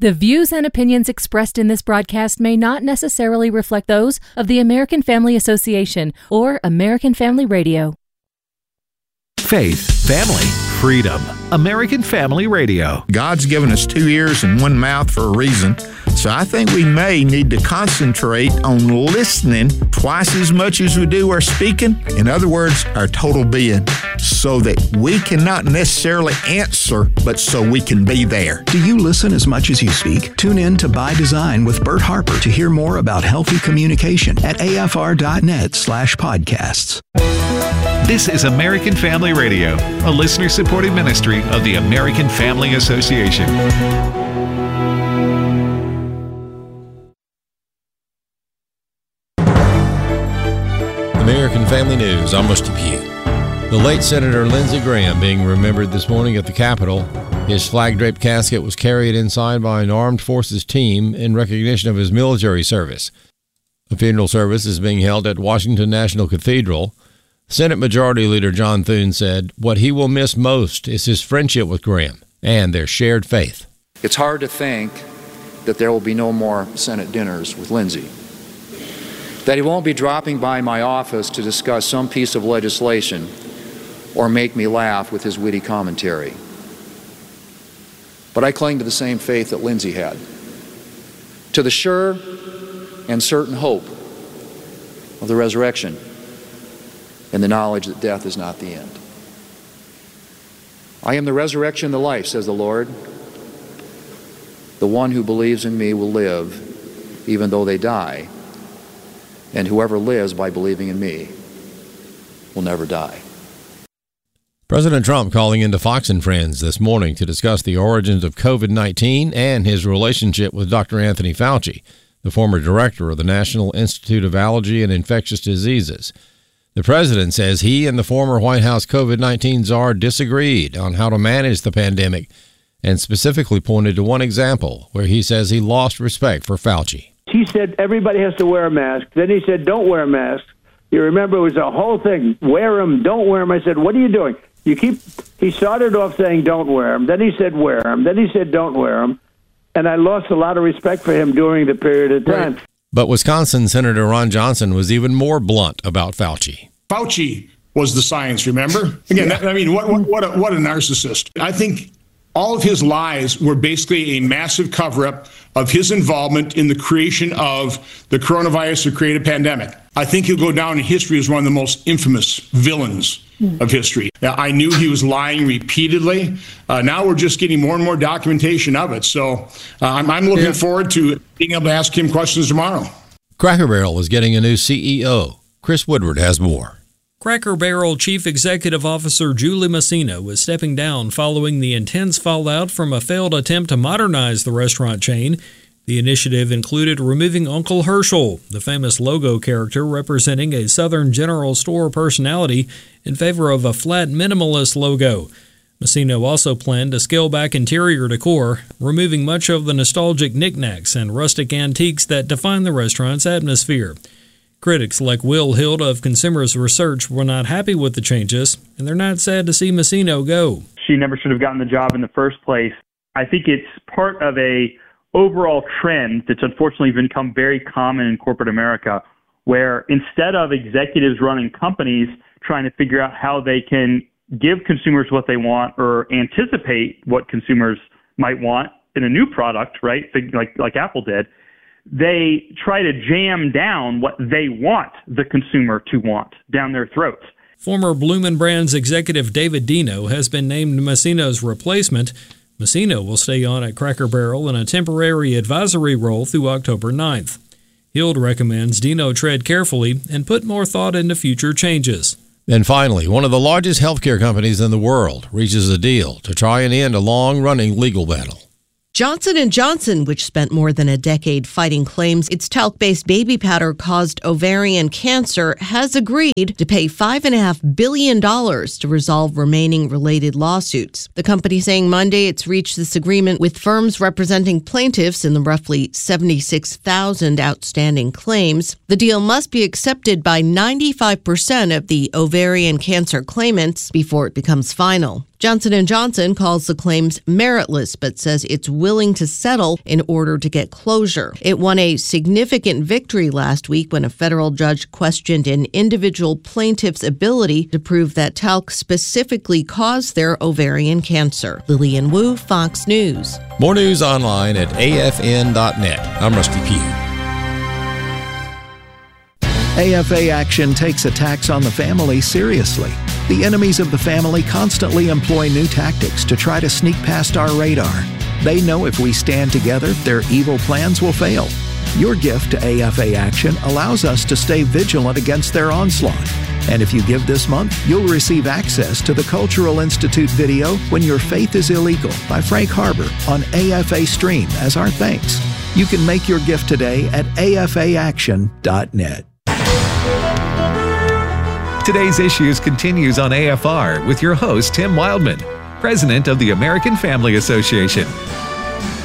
The views and opinions expressed in this broadcast may not necessarily reflect those of the American Family Association or American Family Radio. Faith, family, freedom. American Family Radio. God's given us 2 ears and 1 mouth for a reason. So I think we may need to concentrate on listening twice as much as we do our speaking. In other words, our total being, so that we can not necessarily answer, but so we can be there. Do you listen as much as you speak? Tune in to By Design with Bert Harper to hear more about healthy communication at afr.net/podcasts. This is American Family Radio, a listener-supported ministry of the American Family Association. American Family News, I'm Rusty Pugh. The late Senator Lindsey Graham being remembered this morning at the Capitol. His flag-draped casket was carried inside by an armed forces team in recognition of his military service. A funeral service is being held at Washington National Cathedral. Senate Majority Leader John Thune said what he will miss most is his friendship with Graham and their shared faith. It's hard to think that there will be no more Senate dinners with Lindsey, that he won't be dropping by my office to discuss some piece of legislation or make me laugh with his witty commentary. But I cling to the same faith that Lindsey had, to the sure and certain hope of the resurrection and the knowledge that death is not the end. I am the resurrection and the life, says the Lord. The one who believes in me will live even though they die, and whoever lives by believing in me will never die. President Trump calling into Fox and Friends this morning to discuss the origins of COVID-19 and his relationship with Dr. Anthony Fauci, the former director of the National Institute of Allergy and Infectious Diseases. The president says he and the former White House COVID-19 czar disagreed on how to manage the pandemic and specifically pointed to one example where he says he lost respect for Fauci. He said everybody has to wear a mask. Then he said don't wear a mask. You remember it was a whole thing. Wear them, don't wear them. I said, what are you doing? He started off saying don't wear them. Then he said wear them. Then he said don't wear them. And I lost a lot of respect for him during the period of time. Right. But Wisconsin Senator Ron Johnson was even more blunt about Fauci. Fauci was the science, remember? Again, what a narcissist. I think all of his lies were basically a massive cover-up of his involvement in the creation of the coronavirus to create a pandemic. I think he'll go down in history as one of the most infamous villains of history. I knew he was lying repeatedly. Now we're just getting more and more documentation of it. So I'm looking forward to being able to ask him questions tomorrow. Cracker Barrel is getting a new CEO. Chris Woodward has more. Cracker Barrel Chief Executive Officer Julie Masino is stepping down following the intense fallout from a failed attempt to modernize the restaurant chain. The initiative included removing Uncle Herschel, the famous logo character representing a Southern General Store personality, in favor of a flat minimalist logo. Masino also planned to scale back interior decor, removing much of the nostalgic knickknacks and rustic antiques that define the restaurant's atmosphere. Critics like Will Hild of Consumers Research were not happy with the changes, and they're not sad to see Masino go. She never should have gotten the job in the first place. I think it's part of a overall trend that's unfortunately become very common in corporate America, where instead of executives running companies trying to figure out how they can give consumers what they want or anticipate what consumers might want in a new product, right, like Apple did, they try to jam down what they want the consumer to want down their throats. Former Bloomin' Brands executive David Deno has been named Masino's replacement. Masino will stay on at Cracker Barrel in a temporary advisory role through October 9th. Hild recommends Deno tread carefully and put more thought into future changes. And finally, one of the largest healthcare companies in the world reaches a deal to try and end a long-running legal battle. Johnson & Johnson, which spent more than a decade fighting claims its talc-based baby powder caused ovarian cancer, has agreed to pay $5.5 billion to resolve remaining related lawsuits. The company saying Monday it's reached this agreement with firms representing plaintiffs in the roughly 76,000 outstanding claims. The deal must be accepted by 95% of the ovarian cancer claimants before it becomes final. Johnson & Johnson calls the claims meritless, but says it's willing to settle in order to get closure. It won a significant victory last week when a federal judge questioned an individual plaintiff's ability to prove that talc specifically caused their ovarian cancer. Lillian Wu, Fox News. More news online at afn.net. I'm Rusty Pugh. AFA Action takes attacks on the family seriously. The enemies of the family constantly employ new tactics to try to sneak past our radar. They know if we stand together, their evil plans will fail. Your gift to AFA Action allows us to stay vigilant against their onslaught. And if you give this month, you'll receive access to the Cultural Institute video When Your Faith is Illegal by Frank Harbor on AFA Stream as our thanks. You can make your gift today at afaaction.net. Today's Issues continues on AFR with your host, Tim Wildman, president of the American Family Association.